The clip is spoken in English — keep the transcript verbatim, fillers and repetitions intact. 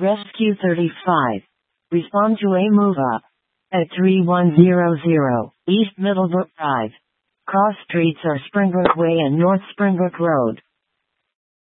Rescue thirty-five. Respond to a move up at three one zero zero East Middlebrook Drive. Cross streets are Springbrook Way and North Springbrook Road.